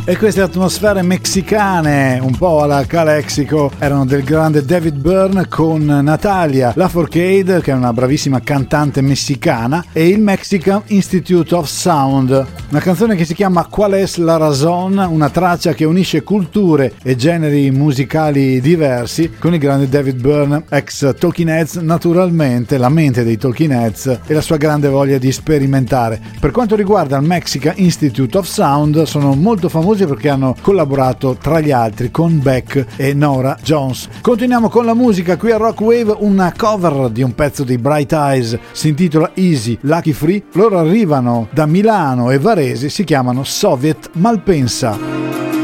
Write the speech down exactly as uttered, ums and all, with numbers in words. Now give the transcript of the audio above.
E queste atmosfere messicane, un po' alla Calexico, erano del grande David Byrne con Natalia Lafourcade, che è una bravissima cantante messicana, e il Mexican Institute of Sound, una canzone che si chiama Qual es la razón, una traccia che unisce culture e generi musicali diversi con il grande David Byrne, ex Talking Heads, naturalmente la mente dei Talking Heads e la sua grande voglia di sperimentare. Per quanto riguarda il Mexican Institute of Sound, sono molto famosi perché hanno collaborato tra gli altri con Beck e Nora Jones. Continuiamo con la musica qui a Rock Wave, una cover di un pezzo di Bright Eyes, si intitola Easy Lucky Free. Loro arrivano da Milano e Varese, si chiamano Soviet Malpensa.